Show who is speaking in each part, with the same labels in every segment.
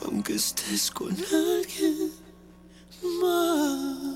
Speaker 1: aunque estés con alguien más.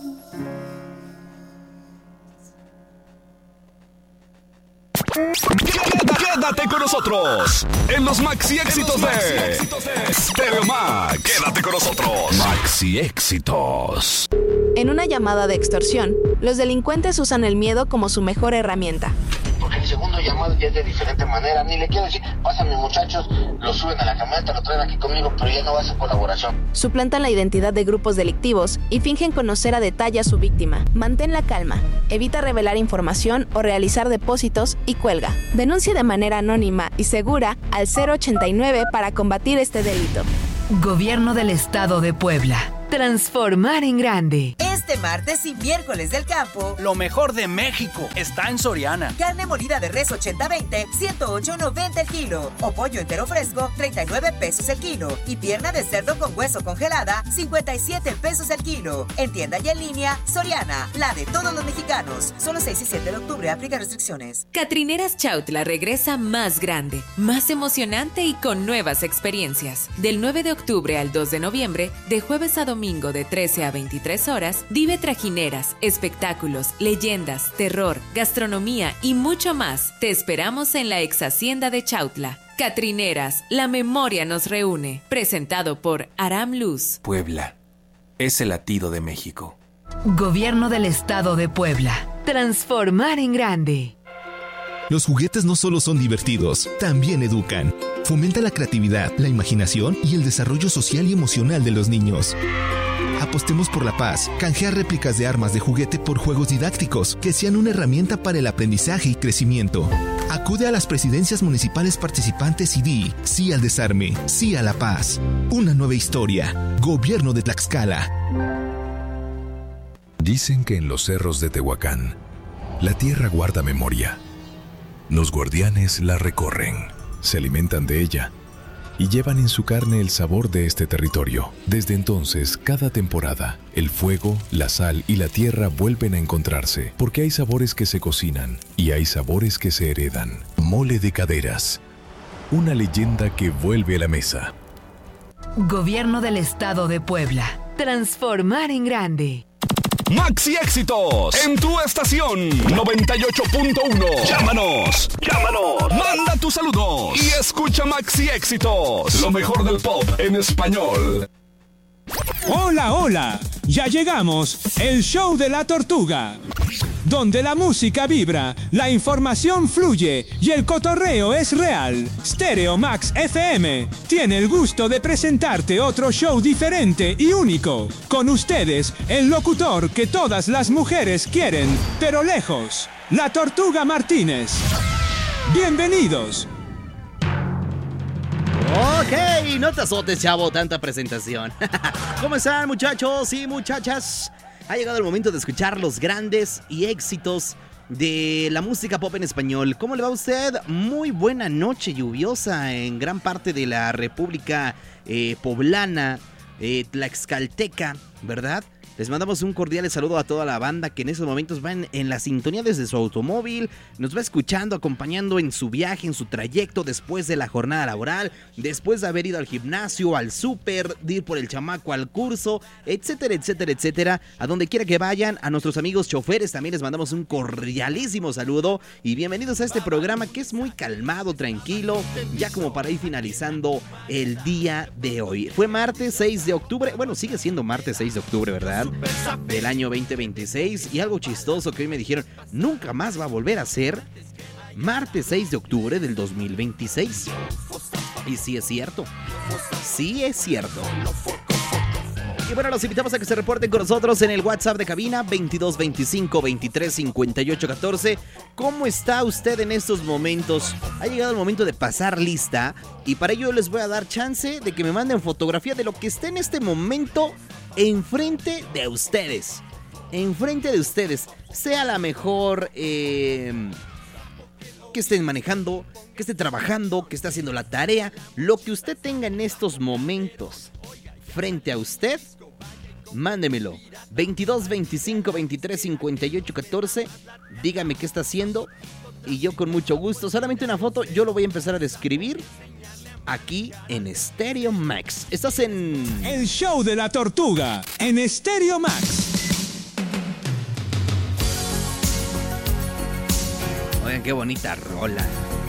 Speaker 2: Quédate con nosotros en los Maxi Éxitos de Stereo Max. Quédate con nosotros. Maxi Éxitos.
Speaker 3: En una llamada de extorsión, los delincuentes usan el miedo como su mejor herramienta.
Speaker 4: Porque el segundo llamado ya es de diferente manera. Ni le quiero decir, pasan mis muchachos, lo suben a la camioneta, lo traen aquí conmigo, pero ya no va a ser colaboración.
Speaker 3: Suplantan la identidad de grupos delictivos y fingen conocer a detalle a su víctima. Mantén la calma, evita revelar información o realizar depósitos y cuelga. Denuncie de manera anónima y segura al 089 para combatir este delito.
Speaker 5: Gobierno del Estado de Puebla. Transformar en grande.
Speaker 6: Este martes y miércoles del campo,
Speaker 7: lo mejor de México está en Soriana.
Speaker 6: Carne molida de res 80-20, 108.90 el kilo. O pollo entero fresco, 39 pesos el kilo. Y pierna de cerdo con hueso congelada, 57 pesos el kilo. En tienda y en línea, Soriana, la de todos los mexicanos. Solo 6 y 7 de octubre, aplica restricciones.
Speaker 8: Catrineras Chautla regresa más grande, más emocionante y con nuevas experiencias. Del 9 de octubre al 2 de noviembre, de jueves a domingo de 13 a 23 horas, vive trajineras, espectáculos, leyendas, terror, gastronomía y mucho más. Te esperamos en la ex hacienda de Chautla. Catrineras, la memoria nos reúne. Presentado por Aram Luz.
Speaker 9: Puebla es el latido de México.
Speaker 5: Gobierno del Estado de Puebla. Transformar en grande.
Speaker 10: Los juguetes no solo son divertidos, también educan. Fomenta la creatividad, la imaginación y el desarrollo social y emocional de los niños. Apostemos por la paz. Canjea réplicas de armas de juguete por juegos didácticos que sean una herramienta para el aprendizaje y crecimiento. Acude a las presidencias municipales participantes y di sí al desarme, sí a la paz. Una nueva historia. Gobierno de Tlaxcala.
Speaker 11: Dicen que en los cerros de Tehuacán, la tierra guarda memoria. Los guardianes la recorren, se alimentan de ella y llevan en su carne el sabor de este territorio. Desde entonces, cada temporada, el fuego, la sal y la tierra vuelven a encontrarse, porque hay sabores que se cocinan y hay sabores que se heredan. Mole de Caderas, una leyenda que vuelve a la mesa.
Speaker 5: Gobierno del Estado de Puebla. Transformar en grande.
Speaker 2: Maxi Éxitos en tu estación 98.1. Llámanos. Manda tus saludos y escucha Maxi Éxitos, lo mejor del pop en español.
Speaker 12: Hola, ya llegamos, el show de la tortuga, donde la música vibra, la información fluye y el cotorreo es real. Stereo Max FM tiene el gusto de presentarte otro show diferente y único. Con ustedes, el locutor que todas las mujeres quieren, pero lejos, la Tortuga Martínez. Bienvenidos.
Speaker 13: Ok, no te azotes, chavo, tanta presentación. ¿Cómo están, muchachos y muchachas? Ha llegado el momento de escuchar los grandes y éxitos de la música pop en español. ¿Cómo le va a usted? Muy buena noche lluviosa en gran parte de la República Poblana, Tlaxcalteca, ¿verdad? Les mandamos un cordial saludo a toda la banda que en esos momentos van en la sintonía desde su automóvil, nos va escuchando, acompañando en su viaje, en su trayecto después de la jornada laboral, después de haber ido al gimnasio, al súper, de ir por el chamaco al curso, etcétera, etcétera, etcétera. A donde quiera que vayan, a nuestros amigos choferes también les mandamos un cordialísimo saludo y bienvenidos a este programa que es muy calmado, tranquilo, ya como para ir finalizando el día de hoy. Fue martes 6 de octubre, bueno, sigue siendo martes 6 de octubre, ¿verdad? Del año 2026. Y algo chistoso que hoy me dijeron, nunca más va a volver a ser martes 6 de octubre del 2026. Y sí es cierto. Sí es cierto. Y bueno, los invitamos a que se reporten con nosotros en el WhatsApp de cabina 2225 23 58 14. ¿Cómo está usted en estos momentos? Ha llegado el momento de pasar lista y para ello les voy a dar chance de que me manden fotografía de lo que esté en este momento enfrente de ustedes. Enfrente de ustedes. Sea la mejor que estén manejando, que esté trabajando, que esté haciendo la tarea. Lo que usted tenga en estos momentos frente a usted, mándemelo. 22 25 23 58 14. Dígame qué está haciendo y yo con mucho gusto, solamente una foto, yo lo voy a empezar a describir aquí en Stereo Max. Estás en...
Speaker 12: El show de la tortuga en Stereo Max.
Speaker 13: Oigan, qué bonita rola.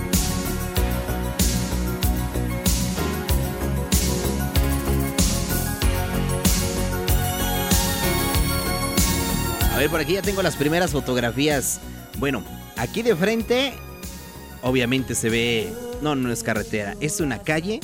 Speaker 13: A ver, por aquí ya tengo las primeras fotografías. Bueno, aquí de frente, obviamente se ve... No es carretera, es una calle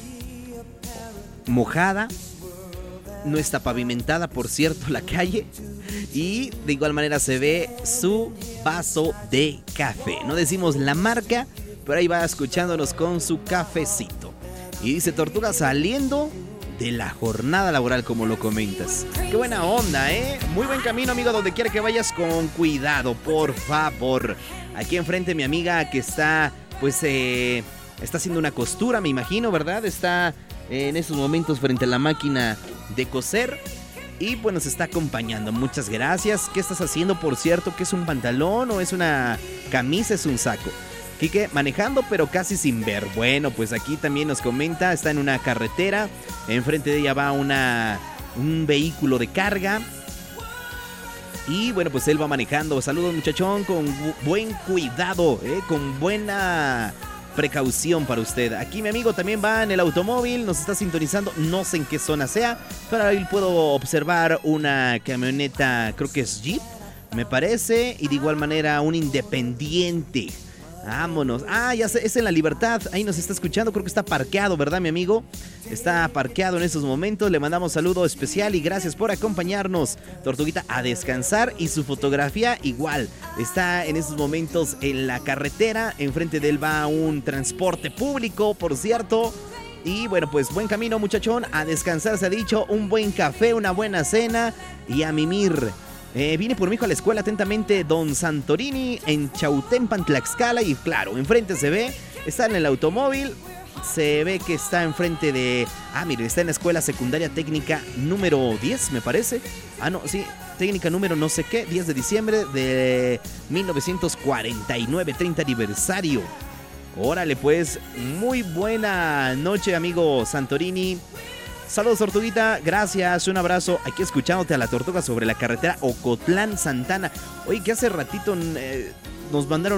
Speaker 13: mojada. No está pavimentada, por cierto, la calle. Y de igual manera se ve su vaso de café. No decimos la marca, pero ahí va escuchándonos con su cafecito. Y dice Tortuga saliendo de la jornada laboral, como lo comentas. Qué buena onda, ¿eh? Muy buen camino, amigo, donde quiera que vayas, con cuidado, por favor. Aquí enfrente mi amiga que está, pues, está haciendo una costura, me imagino, ¿verdad? Está en estos momentos frente a la máquina de coser. Y pues nos está acompañando. Muchas gracias. ¿Qué estás haciendo, por cierto? ¿Qué es un pantalón o es una camisa? Es un saco. Quique manejando pero casi sin ver. Bueno, pues aquí también nos comenta. Está en una carretera. Enfrente de ella va un vehículo de carga. Y bueno, pues él va manejando. Saludos, muchachón, con buen cuidado, con buena precaución para usted. Aquí mi amigo también va en el automóvil, nos está sintonizando, no sé en qué zona sea, pero ahí puedo observar una camioneta, creo que es Jeep, me parece, y de igual manera un Independiente. Vámonos. Ah, ya sé, es en La Libertad. Ahí nos está escuchando. Creo que está parqueado, ¿verdad, mi amigo? Está parqueado en estos momentos. Le mandamos saludo especial y gracias por acompañarnos. Tortuguita, a descansar. Y su fotografía igual. Está en estos momentos en la carretera. Enfrente de él va un transporte público, por cierto. Y bueno, pues buen camino, muchachón. A descansar, se ha dicho. Un buen café, una buena cena y a mimir. Vine por mi hijo a la escuela, atentamente, Don Santorini, en Chautempan, Tlaxcala. Y claro, enfrente se ve, está en el automóvil, se ve que está enfrente de... Ah, mire, está en la escuela secundaria técnica número 10, me parece. Ah, no, sí, técnica número no sé qué, 10 de diciembre de 1949, 30 aniversario. Órale, pues, muy buena noche, amigo Santorini. Saludos, Tortuguita, gracias, un abrazo. Aquí escuchándote a la Tortuga sobre la carretera Ocotlán-Santana. Oye, que hace ratito nos mandaron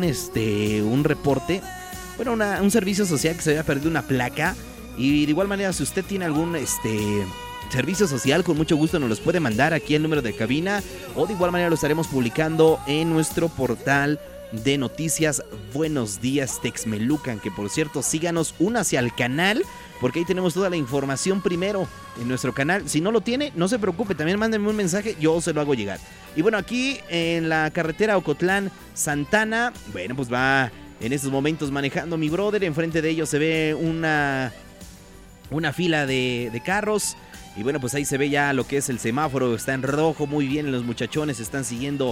Speaker 13: un reporte. Bueno, un servicio social que se había perdido una placa. Y de igual manera, si usted tiene algún servicio social, con mucho gusto nos los puede mandar aquí al número de cabina. O de igual manera lo estaremos publicando en nuestro portal de noticias Buenos Días Texmelucan, que por cierto síganos, únase al canal, porque ahí tenemos toda la información primero en nuestro canal. Si no lo tiene, no se preocupe, también mándenme un mensaje, yo se lo hago llegar. Y bueno, aquí en la carretera Ocotlán Santana, bueno, pues va en estos momentos manejando mi brother. Enfrente de ellos se ve una fila de carros. Y bueno, pues ahí se ve ya lo que es el semáforo, está en rojo, muy bien, los muchachones están siguiendo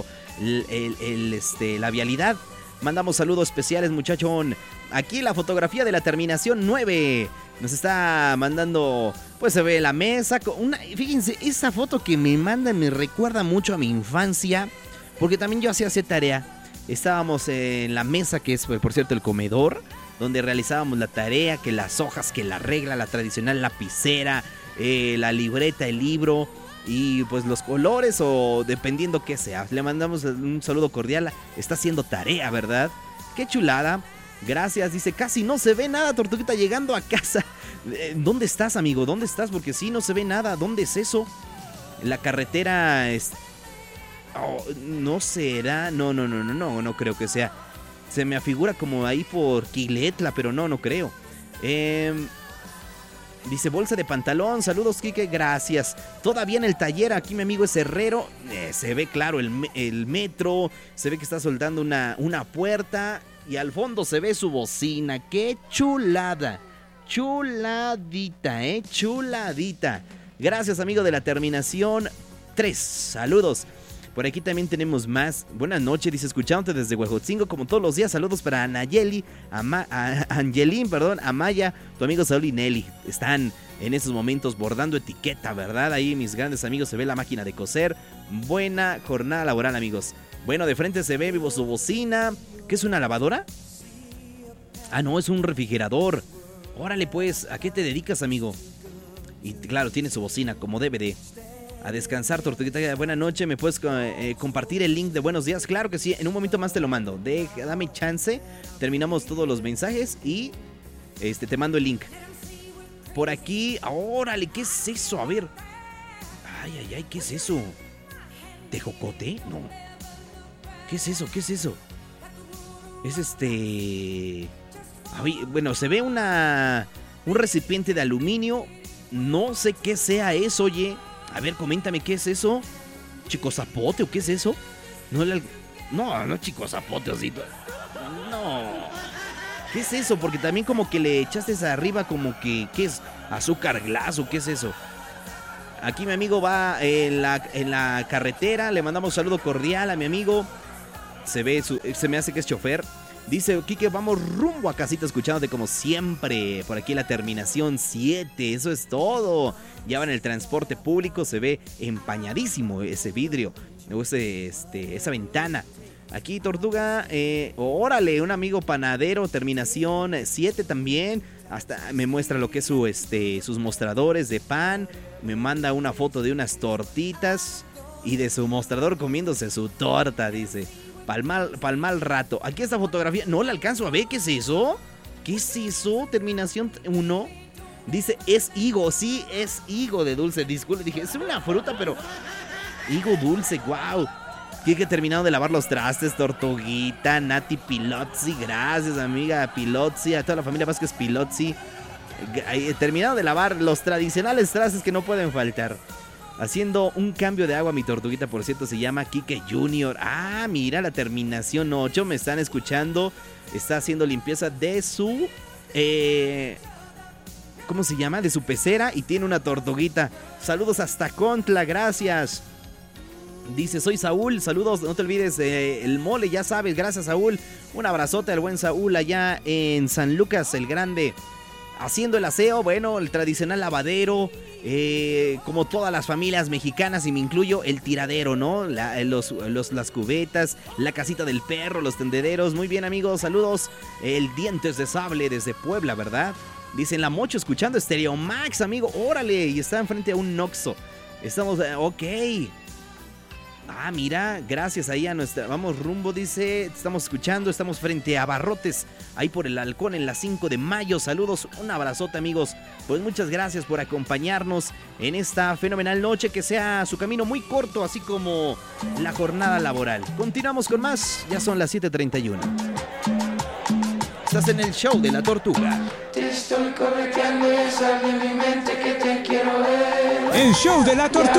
Speaker 13: la vialidad. Mandamos saludos especiales, muchachón. Aquí la fotografía de la terminación 9 nos está mandando, pues se ve la mesa. Fíjense, esa foto que me mandan me recuerda mucho a mi infancia, porque también yo hacía tarea. Estábamos en la mesa, que es, por cierto, el comedor, donde realizábamos la tarea, que las hojas, que la regla, la tradicional lapicera, la libreta, el libro y pues los colores, o dependiendo qué sea. Le mandamos un saludo cordial. Está haciendo tarea, ¿verdad? Qué chulada. Gracias. Dice, casi no se ve nada, Tortuguita, llegando a casa. ¿Dónde estás, amigo? ¿Dónde estás? Porque sí, no se ve nada. ¿Dónde es eso? La carretera es... Oh, no será. No creo que sea. Se me afigura como ahí por Quiletla, pero no creo. Dice, bolsa de pantalón, saludos, Quique, gracias. Todavía en el taller, aquí mi amigo es herrero. Se ve claro el metro, se ve que está soldando una puerta y al fondo se ve su bocina. ¡Qué chulada! Chuladita, chuladita. Gracias, amigo de la terminación 3, saludos. Por aquí también tenemos más. Buenas noches, dice, escuchándote desde Huejotzingo como todos los días. Saludos para Anayeli, Angelín, Amaya, tu amigo Saúl y Nelly. Están en estos momentos bordando etiqueta, ¿verdad? Ahí mis grandes amigos, se ve la máquina de coser. Buena jornada laboral, amigos. Bueno, de frente se ve vivo su bocina. ¿Qué es una lavadora? Ah, no, es un refrigerador. Órale pues, ¿a qué te dedicas, amigo? Y claro, tiene su bocina, como debe de. A descansar, Tortuguita. Buenas noches, ¿me puedes compartir el link de buenos días? Claro que sí, en un momento más te lo mando. Dame chance, terminamos todos los mensajes y te mando el link. Por aquí, órale, ¿qué es eso? A ver. Ay, ¿qué es eso? ¿Tejocote? No. ¿Qué es eso? ¿Qué es eso? Es bueno, se ve un recipiente de aluminio. No sé qué sea eso, oye. A ver, coméntame, ¿qué es eso? ¿Chico zapote o qué es eso? No, chico zapote, osito. No. ¿Qué es eso? Porque también como que le echaste arriba como que... ¿Qué es? ¿Azúcar glass o qué es eso? Aquí mi amigo va en la carretera. Le mandamos un saludo cordial a mi amigo. Se me hace que es chofer. Dice Kike, vamos rumbo a casita escuchándote como siempre. Por aquí la terminación 7. Eso es todo. Ya va en el transporte público. Se ve empañadísimo ese vidrio. Esa ventana. Aquí Tortuga. Órale, un amigo panadero. Terminación 7 también. Hasta me muestra lo que es sus mostradores de pan. Me manda una foto de unas tortitas. Y de su mostrador comiéndose su torta, dice. Pa'l mal rato. Aquí esta fotografía. No la alcanzo a ver. ¿Qué es eso? ¿Qué es eso? Terminación 1. Dice, es higo. Sí, es higo de dulce. Disculpe, dije, es una fruta, pero... higo dulce, wow. Tiene que terminado de lavar los trastes, Tortuguita, Nati Pilotzi. Gracias, amiga Pilotzi. A toda la familia Vázquez Pilotzi. Terminado de lavar los tradicionales trastes que no pueden faltar. Haciendo un cambio de agua, mi Tortuguita, por cierto, se llama Kike Junior. Ah, mira, la terminación 8, me están escuchando. Está haciendo limpieza de su... ¿cómo se llama? De su pecera y tiene una tortuguita. Saludos hasta Contla, gracias. Dice, soy Saúl, saludos, no te olvides el mole, ya sabes, gracias Saúl. Un abrazote al buen Saúl allá en San Lucas el Grande. Haciendo el aseo, bueno, el tradicional lavadero, como todas las familias mexicanas, y me incluyo, el tiradero, ¿no? Las cubetas, la casita del perro, los tendederos. Muy bien, amigos, saludos. El Dientes de Sable desde Puebla, ¿verdad? Dicen La Mocho escuchando Stereo Max, amigo, órale, y está enfrente a un Noxo. Estamos, ok. Ah, mira, gracias ahí a nuestra... Vamos rumbo, dice, estamos escuchando, estamos frente a Abarrotes, ahí por el Halcón en la 5 de mayo. Saludos, un abrazote, amigos. Pues muchas gracias por acompañarnos en esta fenomenal noche. Que sea su camino muy corto, así como la jornada laboral. Continuamos con más, ya son las 7:31. Estás en el show de la Tortuga.
Speaker 1: Te estoy correteando y sabes en mi mente que te quiero ver.
Speaker 12: El show de la Tortuga.